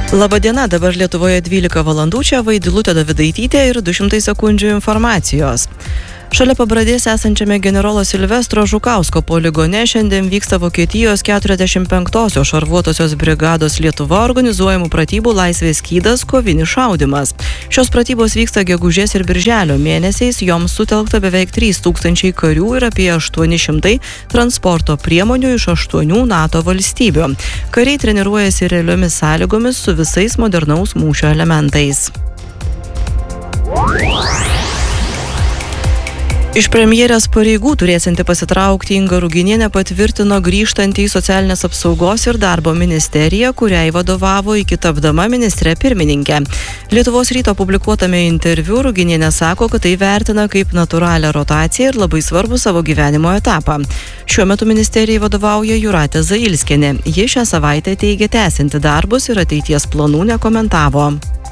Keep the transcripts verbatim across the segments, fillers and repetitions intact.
Labadiena, dabar Lietuvoje dvylika valandų, čia Vaidilutė Davidaitytė ir du šimtai sekundžių informacijos. Šalia Pabradės esančiame generolo Silvestro Žukausko poligone šiandien vyksta Vokietijos keturiasdešimt penktosios šarvuotosios brigados Lietuva organizuojamų pratybų Laisvės skydas kovinis šaudymas. Šios pratybos vyksta gegužės ir birželio mėnesiais, joms sutelkta beveik trys tūkstančiai karių ir apie aštuoni šimtai transporto priemonių iš aštuonių NATO valstybių. Kariai treniruojasi realiomis sąlygomis su visais modernaus mūšio elementais. Iš premjerės pareigų turėsianti pasitraukti Inga Ruginienė patvirtino grįžtantį į socialinės apsaugos ir darbo ministeriją, kuriai vadovavo iki tapdama ministre pirmininkė. Lietuvos ryto publikuotame interviu Ruginienė sako, kad tai vertina kaip natūralią rotaciją ir labai svarbų savo gyvenimo etapą. Šiuo metu ministerijai vadovauja Jūratė Zailskienė. Ji šią savaitę teigė tęsianti darbus ir ateities planų nekomentavo.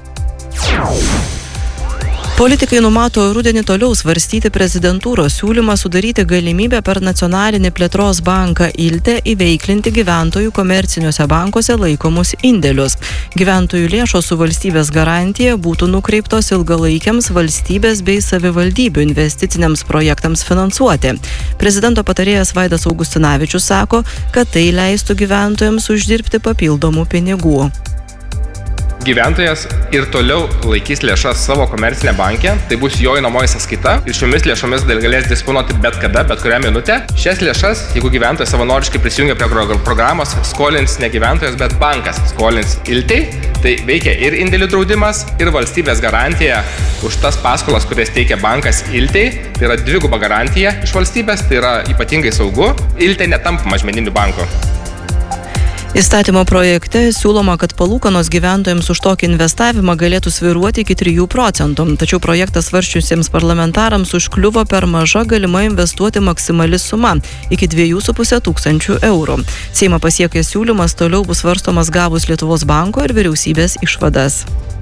Politikai numato rudenį toliau svarstyti prezidentūros siūlymą sudaryti galimybę per nacionalinį plėtros banką Ilte įveiklinti gyventojų komerciniuose bankuose laikomus indėlius. Gyventojų lėšos su valstybės garantija būtų nukreiptos ilgalaikiams valstybės bei savivaldybių investiciniams projektams finansuoti. Prezidento patarėjas Vaidas Augustinavičius sako, kad tai leistų gyventojams uždirbti papildomų pinigų. Gyventojas ir toliau laikys lėšas savo komercinė banke, tai bus jo įnamoji sąskaita ir šiomis lėšomis galės disponuoti bet kada, bet kurią minutę. Šias lėšas, jeigu gyventojas savanoriškai prisijungia prie programos, skolins ne gyventojas, bet bankas skolins Iltei, tai veikia ir indėlių draudimas, ir valstybės garantija už tas paskolas, kurias teikia bankas Iltei. Tai yra dviguba garantija iš valstybės, tai yra ypatingai saugu. Iltei netampa mažmeniniu banku. Įstatymo projekte siūloma, kad palūkanos gyventojams už tokį investavimą galėtų svyruoti iki trijų procentų, tačiau projektas svarsčiusiems parlamentarams užkliuvo per maža galima investuoti maksimali suma iki dviejų su puse tūkstančių eurų. Seimą pasiekęs siūlymas toliau bus svarstomas gavus Lietuvos banko ir vyriausybės išvadas.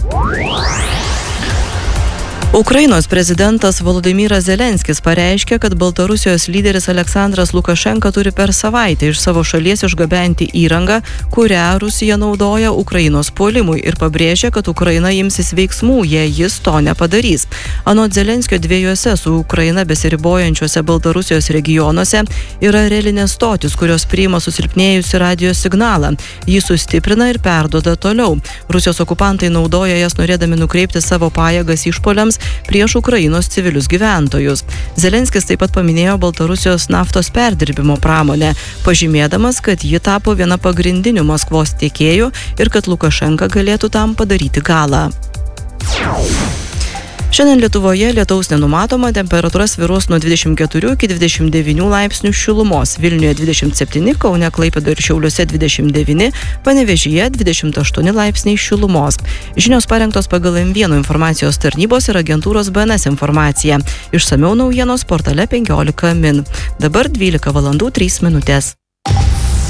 Ukrainos prezidentas Volodymyras Zelenskis pareiškė, kad Baltarusijos lyderis Aleksandras Lukašenka turi per savaitę iš savo šalies išgabenti įrangą, kurią Rusija naudoja Ukrainos puolimui ir pabrėžė, kad Ukraina imsis veiksmų, jei jis to nepadarys. Anot Zelenskio, dviejose su Ukraina besiribojančiuose Baltarusijos regionuose yra relinės stotis, kurios priima susilpnėjusi radijo signalą. Jį sustiprina ir perduoda toliau. Rusijos okupantai naudoja jas norėdami nukreipti savo pajėgas išpuoliams prieš Ukrainos civilius gyventojus. Zelenskis taip pat paminėjo Baltarusijos naftos perdirbimo pramonę, pažymėdamas, kad ji tapo viena pagrindinių Maskvos tiekėjų ir kad Lukašenka galėtų tam padaryti galą. Šiandien Lietuvoje lietaus nenumatoma, temperatūra svyruos nuo dvidešimt keturių iki dvidešimt devynių laipsnių šilumos. Vilniuje dvidešimt septyni, Kaune, Klaipėdoje ir Šiauliuose dvidešimt devyni, Panevėžyje dvidešimt aštuoni laipsniai šilumos. Žinios parengtos pagal M vienas informacijos tarnybos ir agentūros B N S informaciją. Išsamiau naujienos portale penkiolika min. Dabar dvylika valandų trys minutės.